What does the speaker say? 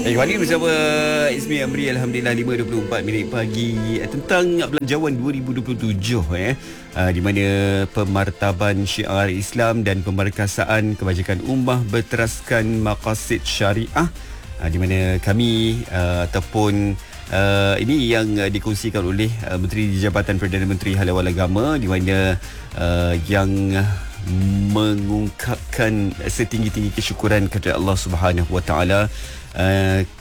Kembali bersama Ismi Amri. Alhamdulillah 5.24 pagi tentang Belanjawan 2027 di mana pemartaban syiar Islam dan pemerkasaan kebajikan ummah berteraskan maqasid syariah, di mana kami ataupun ini yang dikongsikan oleh Menteri di Jabatan Perdana Menteri Halal Agama, di mana yang mengungkapkan setinggi-tinggi kesyukuran kepada Allah Subhanahu Wa Taala